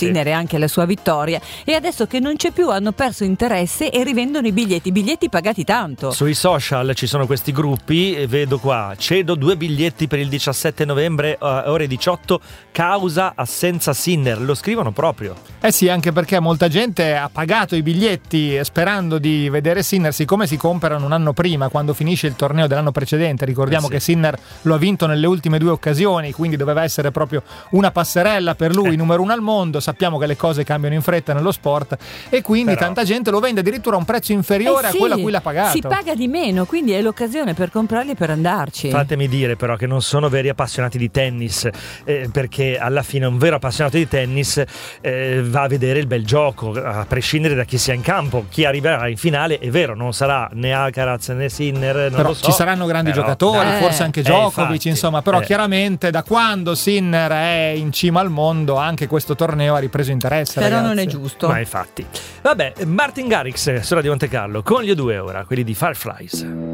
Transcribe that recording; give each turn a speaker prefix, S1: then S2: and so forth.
S1: Sinner e anche la sua vittoria, e adesso che non c'è più hanno perso interesse e rivendono i biglietti pagati tanto.
S2: Sui social ci sono questi gruppi e vedo qua: cedo 2 biglietti per il 17 novembre ore 18 causa assenza Sinner. Lo scrivono proprio.
S3: Sì, anche perché molta gente ha pagato i biglietti sperando di vedere Sinner, siccome si comprano un anno prima, quando finisce il torneo dell'anno precedente. Ricordiamo che Sinner lo ha vinto nelle ultime 2 occasioni, quindi doveva essere proprio una passerella per lui, numero 1 al mondo. Sappiamo che le cose cambiano in fretta nello sport e quindi tanta gente lo vende addirittura a un prezzo inferiore a quello a cui l'ha pagato.
S1: Si paga di meno, quindi è l'occasione per comprarli e per andarci.
S2: Fatemi dire però che non sono veri appassionati di tennis, perché alla fine un vero appassionato di tennis va a vedere il bel gioco, a prescindere da chi sia in campo. Chi arriverà in finale, è vero, non sarà né Alcaraz né Sinner, non
S3: però
S2: lo so,
S3: ci saranno grandi giocatori, forse anche Djokovic,
S2: infatti,
S3: insomma, però chiaramente da quando Sinner è in cima al mondo anche questo torneo ha ripreso interesse.
S1: Però
S3: ragazzi,
S1: non è giusto.
S2: Ma infatti. Vabbè, Martin Garrix su Radio Monte Carlo con gli U2 ora, quelli di Fireflies.